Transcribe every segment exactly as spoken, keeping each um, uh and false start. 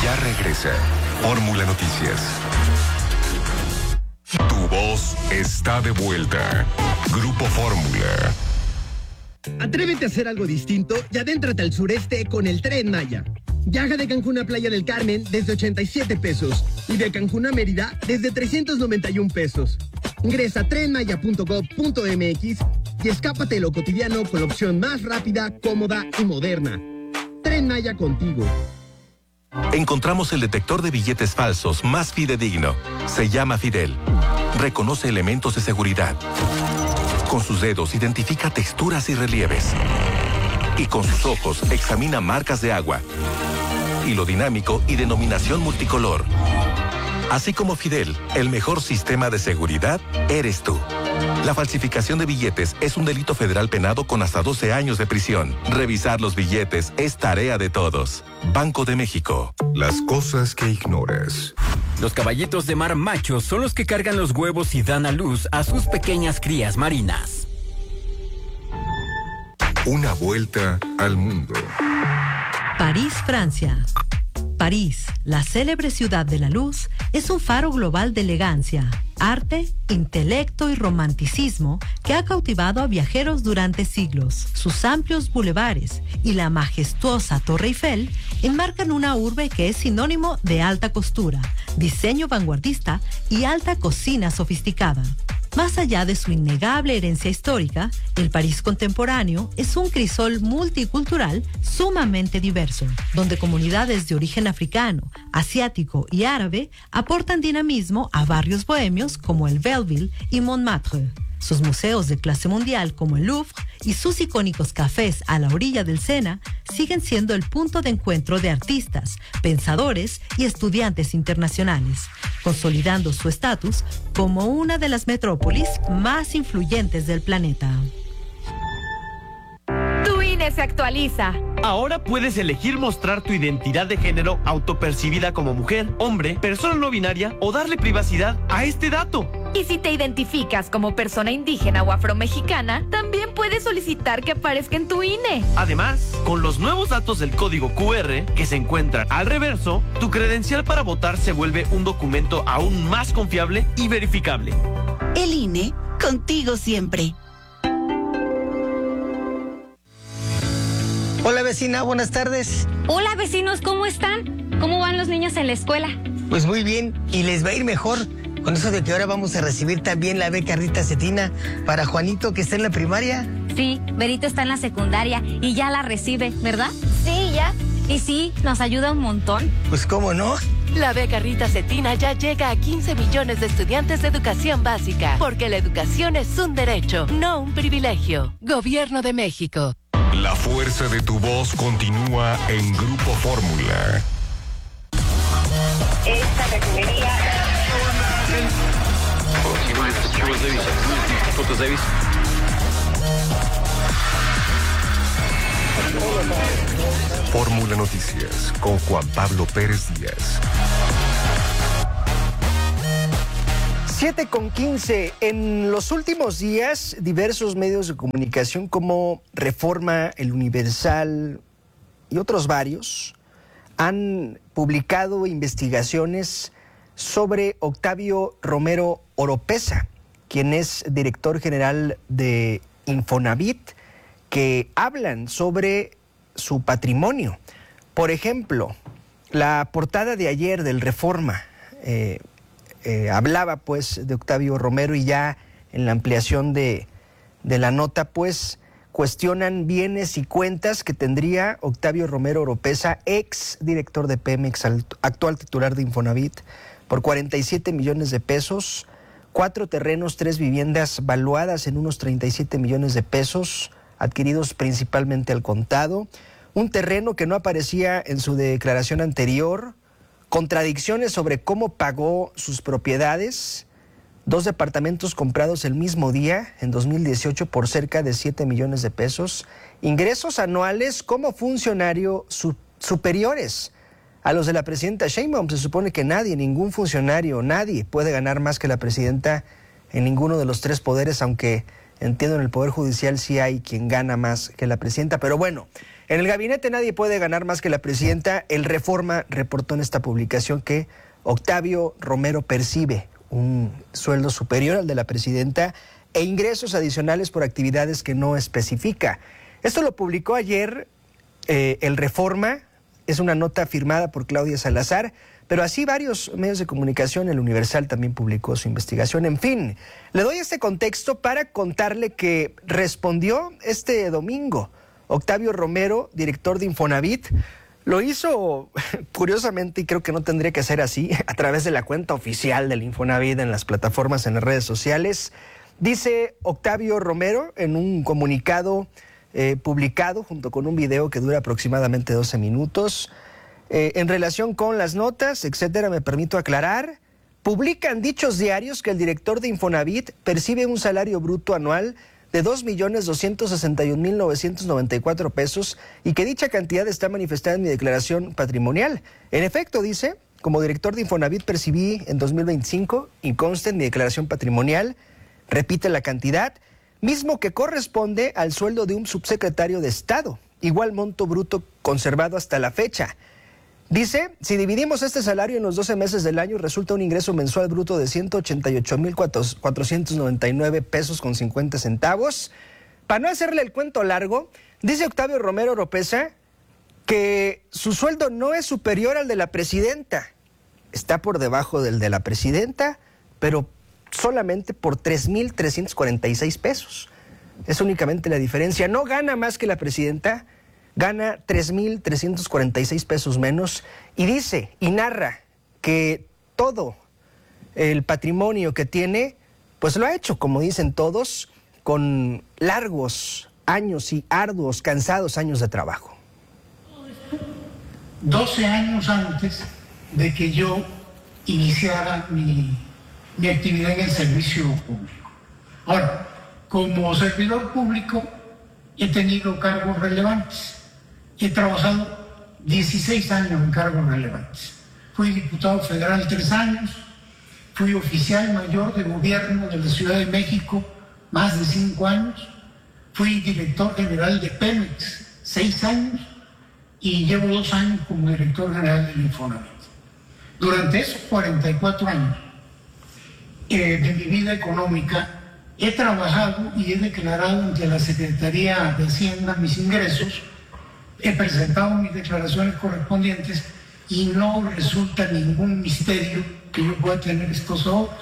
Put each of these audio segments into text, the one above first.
Ya regresa Fórmula Noticias. Tu voz está de vuelta. Grupo Fórmula. Atrévete a hacer algo distinto y adéntrate al sureste con el Tren Maya. Viaja de Cancún a Playa del Carmen desde ochenta y siete pesos y de Cancún a Mérida desde trescientos noventa y un pesos. Ingresa a tren maya punto gob punto eme equis y escápate de lo cotidiano con la opción más rápida, cómoda y moderna. Tren Maya contigo. Encontramos el detector de billetes falsos más fidedigno. Se llama Fidel. Reconoce elementos de seguridad. Con sus dedos identifica texturas y relieves. Y con sus ojos examina marcas de agua. Hilo dinámico y denominación multicolor. Así como Fidel, el mejor sistema de seguridad eres tú. La falsificación de billetes es un delito federal penado con hasta doce años de prisión. Revisar los billetes es tarea de todos. Banco de México. Las cosas que ignoras. Los caballitos de mar machos son los que cargan los huevos y dan a luz a sus pequeñas crías marinas. Una vuelta al mundo. París, Francia. París, la célebre ciudad de la luz, es un faro global de elegancia, arte, intelecto y romanticismo que ha cautivado a viajeros durante siglos. Sus amplios bulevares y la majestuosa Torre Eiffel enmarcan una urbe que es sinónimo de alta costura, diseño vanguardista y alta cocina sofisticada. Más allá de su innegable herencia histórica, el París contemporáneo es un crisol multicultural sumamente diverso, donde comunidades de origen africano, asiático y árabe aportan dinamismo a barrios bohemios como el Belleville y Montmartre. Sus museos de clase mundial como el Louvre y sus icónicos cafés a la orilla del Sena siguen siendo el punto de encuentro de artistas, pensadores y estudiantes internacionales, consolidando su estatus como una de las metrópolis más influyentes del planeta. Tu I N E se actualiza. Ahora puedes elegir mostrar tu identidad de género autopercibida como mujer, hombre, persona no binaria o darle privacidad a este dato. Y si te identificas como persona indígena o afromexicana, también puedes solicitar que aparezca en tu I N E. Además, con los nuevos datos del código cu erre que se encuentran al reverso, tu credencial para votar se vuelve un documento aún más confiable y verificable. El I N E, contigo siempre. Hola vecina, buenas tardes. Hola vecinos, ¿cómo están? ¿Cómo van los niños en la escuela? Pues muy bien, y les va a ir mejor con eso de que ahora vamos a recibir también la beca Rita Cetina para Juanito, que está en la primaria. Sí, Berito está en la secundaria y ya la recibe, ¿verdad? Sí, ya. Y sí, nos ayuda un montón. Pues cómo no. La beca Rita Cetina ya llega a quince millones de estudiantes de educación básica, porque la educación es un derecho, no un privilegio. Gobierno de México. La fuerza de tu voz continúa en Grupo Fórmula. Esta refinería... Fórmula Noticias con Juan Pablo Pérez Díaz. siete con quince. En los últimos días, diversos medios de comunicación como Reforma, El Universal y otros varios han publicado investigaciones sobre Octavio Romero Oropeza, quien es director general de Infonavit, que hablan sobre su patrimonio. Por ejemplo, la portada de ayer del Reforma eh, eh, hablaba pues de Octavio Romero, y ya en la ampliación de, de la nota pues cuestionan bienes y cuentas que tendría Octavio Romero Oropeza, ex director de Pemex, actual titular de Infonavit, por cuarenta y siete millones de pesos, cuatro terrenos, tres viviendas valuadas en unos treinta y siete millones de pesos, adquiridos principalmente al contado, un terreno que no aparecía en su declaración anterior, contradicciones sobre cómo pagó sus propiedades, dos departamentos comprados el mismo día, en dos mil dieciocho, por cerca de siete millones de pesos, ingresos anuales como funcionario su- superiores a los de la presidenta Sheinbaum. Se supone que nadie, ningún funcionario, nadie puede ganar más que la presidenta en ninguno de los tres poderes, aunque entiendo en el Poder Judicial sí hay quien gana más que la presidenta. Pero bueno, En el gabinete nadie puede ganar más que la presidenta. El Reforma reportó en esta publicación que Octavio Romero percibe un sueldo superior al de la presidenta e ingresos adicionales por actividades que no especifica. Esto lo publicó ayer eh, el Reforma, es una nota firmada por Claudia Salazar, pero así varios medios de comunicación, el Universal también publicó su investigación. En fin, le doy este contexto para contarle que respondió este domingo Octavio Romero, director de Infonavit. Lo hizo, curiosamente, y creo que no tendría que ser así, a través de la cuenta oficial del Infonavit en las plataformas, en las redes sociales. Dice Octavio Romero en un comunicado eh, publicado junto con un video que dura aproximadamente doce minutos. Eh, en relación con las notas, etcétera, me permito aclarar, publican dichos diarios que el director de Infonavit percibe un salario bruto anual de dos millones doscientos sesenta y un mil novecientos noventa y cuatro pesos y que dicha cantidad está manifestada en mi declaración patrimonial. En efecto, dice, como director de Infonavit percibí en dos mil veinticinco y consta en mi declaración patrimonial, repite la cantidad, mismo que corresponde al sueldo de un subsecretario de Estado, igual monto bruto conservado hasta la fecha. Dice, si dividimos este salario en los doce meses del año, resulta un ingreso mensual bruto de ciento ochenta y ocho mil cuatrocientos noventa y nueve pesos con cincuenta centavos. Para no hacerle el cuento largo, dice Octavio Romero Oropeza que su sueldo no es superior al de la presidenta. Está por debajo del de la presidenta, pero solamente por tres mil trescientos cuarenta y seis pesos. Es únicamente la diferencia. No gana más que la presidenta, gana tres mil trescientos cuarenta y seis pesos menos y dice y narra que todo el patrimonio que tiene, pues lo ha hecho, como dicen todos, con largos años y arduos, cansados años de trabajo. doce años antes de que yo iniciara mi, mi actividad en el servicio público. Ahora, como servidor público he tenido cargos relevantes. He trabajado dieciséis años en cargos relevantes. Fui diputado federal tres años, fui oficial mayor de gobierno de la Ciudad de México más de cinco años, fui director general de Pemex seis años y llevo dos años como director general del Infonavit. Durante esos cuarenta y cuatro años eh, de mi vida económica he trabajado y he declarado ante la Secretaría de Hacienda mis ingresos. He presentado mis declaraciones correspondientes y no resulta ningún misterio que yo pueda tener estos ahorros.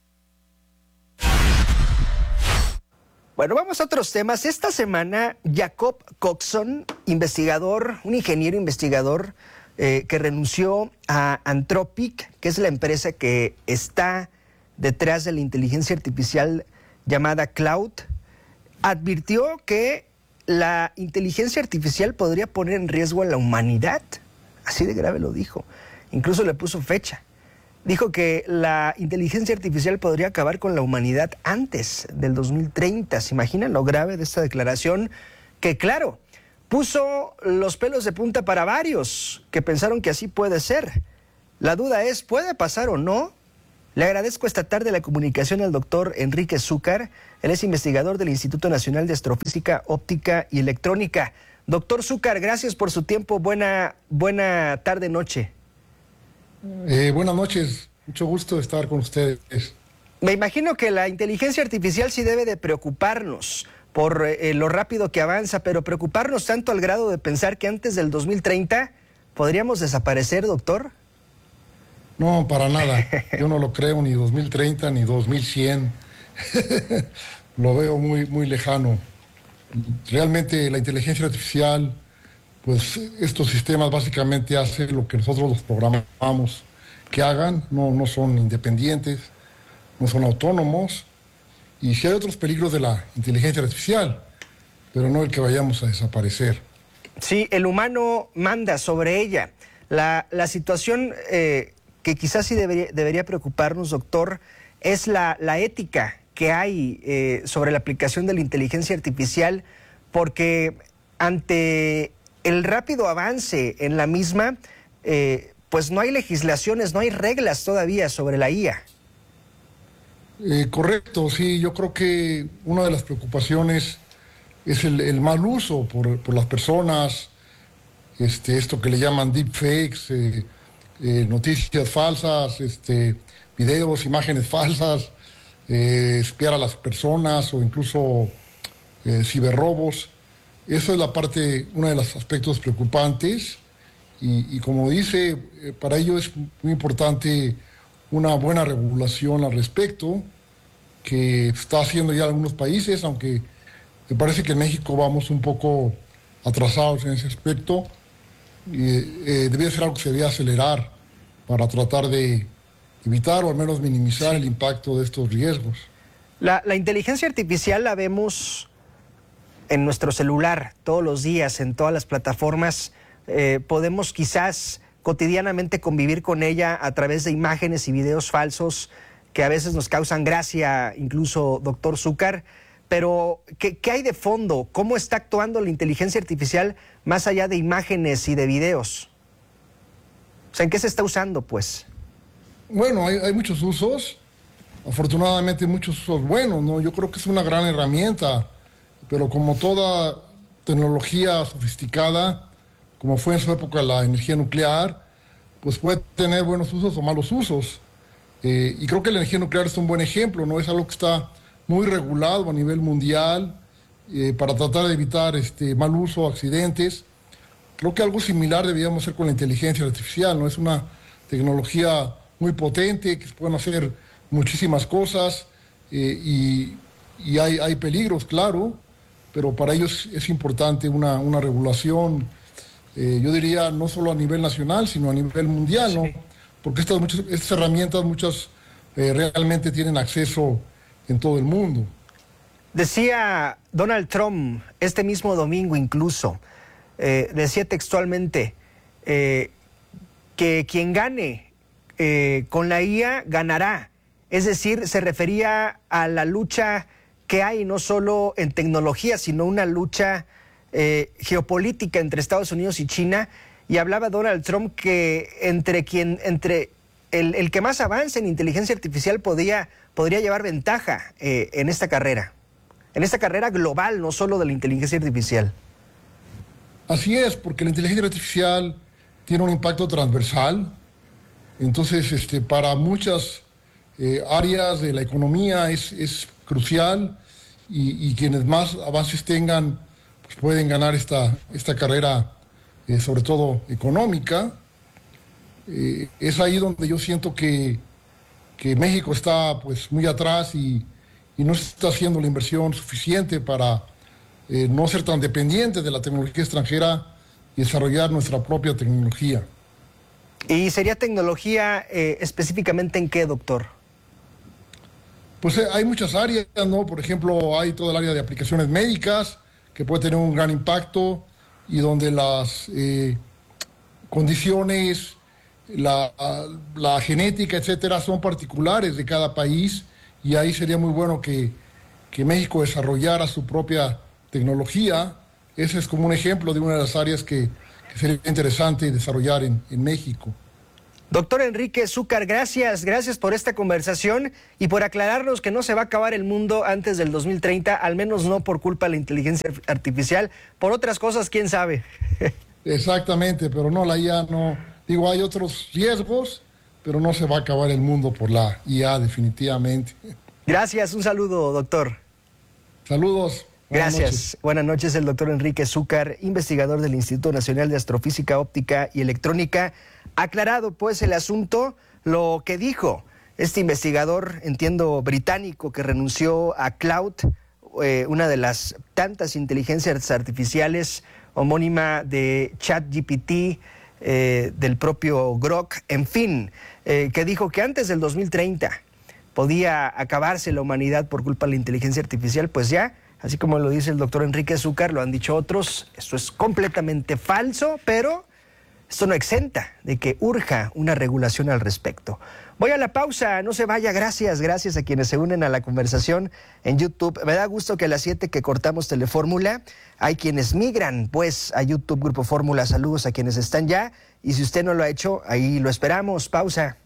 Bueno, vamos a otros temas. Esta semana, Jacob Coxon, investigador, un ingeniero investigador eh, que renunció a Anthropic, que es la empresa que está detrás de la inteligencia artificial llamada Cloud, advirtió que la inteligencia artificial podría poner en riesgo a la humanidad. Así de grave lo dijo. Incluso le puso fecha. Dijo que la inteligencia artificial podría acabar con la humanidad antes del dos mil treinta. ¿Se imaginan lo grave de esta declaración? Que claro, puso los pelos de punta para varios que pensaron que así puede ser. La duda es, ¿puede pasar o no? Le agradezco esta tarde la comunicación al doctor Enrique Zúcar. Él es investigador del Instituto Nacional de Astrofísica, Óptica y Electrónica. Doctor Zúcar, gracias por su tiempo. Buena, buena tarde, noche. Eh, buenas noches. Mucho gusto estar con ustedes. Me imagino que la inteligencia artificial sí debe de preocuparnos por eh, lo rápido que avanza, pero preocuparnos tanto al grado de pensar que antes del dos mil treinta podríamos desaparecer, doctor. No, para nada. Yo no lo creo ni dos mil treinta ni dos mil cien. Lo veo muy, muy lejano. Realmente la inteligencia artificial, pues estos sistemas básicamente hacen lo que nosotros los programamos que hagan, no, no son independientes, no son autónomos. Y sí hay otros peligros de la inteligencia artificial, pero no el que vayamos a desaparecer. Sí, el humano manda sobre ella. La, la situación eh, que quizás sí debería, debería preocuparnos, doctor, es la, la ética que hay eh, sobre la aplicación de la inteligencia artificial, porque ante el rápido avance en la misma, eh, pues no hay legislaciones, no hay reglas todavía sobre la I A. Eh, correcto, sí, yo creo que una de las preocupaciones es el, el mal uso por, por las personas, este, esto que le llaman deepfakes, eh, eh, noticias falsas, este, videos, imágenes falsas, eh, espiar a las personas o incluso eh, ciberrobos. Eso es la parte, uno de los aspectos preocupantes y, y como dice, eh, para ello es muy importante una buena regulación al respecto, que está haciendo ya algunos países, aunque me parece que en México vamos un poco atrasados en ese aspecto. Eh, eh, debía ser algo que se debía acelerar para tratar de evitar o al menos minimizar el impacto de estos riesgos. La, la inteligencia artificial la vemos en nuestro celular todos los días, en todas las plataformas. Eh, podemos quizás cotidianamente convivir con ella a través de imágenes y videos falsos que a veces nos causan gracia, incluso doctor Zúcar, pero ¿qué, qué hay de fondo? ¿Cómo está actuando la inteligencia artificial más allá de imágenes y de videos? O sea, ¿en qué se está usando, pues? Bueno, hay, hay muchos usos, afortunadamente muchos usos buenos, ¿no? Yo creo que es una gran herramienta, pero como toda tecnología sofisticada, como fue en su época la energía nuclear, pues puede tener buenos usos o malos usos. Eh, y creo que la energía nuclear es un buen ejemplo, ¿no? Es algo que está muy regulado a nivel mundial eh, para tratar de evitar este, mal uso, accidentes. Creo que algo similar deberíamos hacer con la inteligencia artificial, ¿no? Es una tecnología muy potente, que se pueden hacer muchísimas cosas eh, y, y hay, hay peligros, claro, pero para ello es, es importante una, una regulación, eh, yo diría no solo a nivel nacional, sino a nivel mundial, ¿no? Porque estas, muchas, estas herramientas muchas eh, realmente tienen acceso en todo el mundo. Decía Donald Trump este mismo domingo incluso, eh, decía textualmente eh, que quien gane eh, con la I A ganará. Es decir, se refería a la lucha que hay no solo en tecnología, sino una lucha eh, geopolítica entre Estados Unidos y China. Y hablaba Donald Trump que entre quien, entre el, el que más avance en inteligencia artificial podía, podría llevar ventaja eh, en esta carrera, en esta carrera global, no solo de la inteligencia artificial. Así es, porque la inteligencia artificial tiene un impacto transversal. Entonces, este, para muchas eh, áreas de la economía es, es crucial y, y quienes más avances tengan, pues pueden ganar esta, esta carrera. Eh, sobre todo económica, eh, es ahí donde yo siento que, que México está pues muy atrás y, y no se está haciendo la inversión suficiente para eh, no ser tan dependientes de la tecnología extranjera y desarrollar nuestra propia tecnología. ¿Y sería tecnología eh, específicamente en qué, doctor? Pues eh, hay muchas áreas, ¿no? Por ejemplo, hay todo el área de aplicaciones médicas que puede tener un gran impacto y donde las eh, condiciones, la, la genética, etcétera, son particulares de cada país y ahí sería muy bueno que, que México desarrollara su propia tecnología. Ese es como un ejemplo de una de las áreas que, que sería interesante desarrollar en, en México. Doctor Enrique Zúcar, gracias, gracias por esta conversación y por aclararnos que no se va a acabar el mundo antes del dos mil treinta, al menos no por culpa de la inteligencia artificial, por otras cosas, quién sabe. Exactamente, pero no, la I A no, digo, hay otros riesgos, pero no se va a acabar el mundo por la I A definitivamente. Gracias, un saludo, doctor. Saludos. Buenas Gracias. Noches. Buenas noches, el doctor Enrique Zúcar, investigador del Instituto Nacional de Astrofísica Óptica y Electrónica. Aclarado, pues, el asunto, lo que dijo este investigador, entiendo, británico, que renunció a Cloud, eh, una de las tantas inteligencias artificiales homónima de ChatGPT, eh, del propio Grok, en fin, eh, que dijo que antes del dos mil treinta podía acabarse la humanidad por culpa de la inteligencia artificial, pues ya, así como lo dice el doctor Enrique Zúcar, lo han dicho otros, esto es completamente falso, pero esto no exenta de que urja una regulación al respecto. Voy a la pausa, no se vaya, gracias, gracias a quienes se unen a la conversación en YouTube. Me da gusto que a las siete que cortamos Telefórmula, hay quienes migran pues a YouTube Grupo Fórmula, saludos a quienes están ya, y si usted no lo ha hecho, ahí lo esperamos, pausa.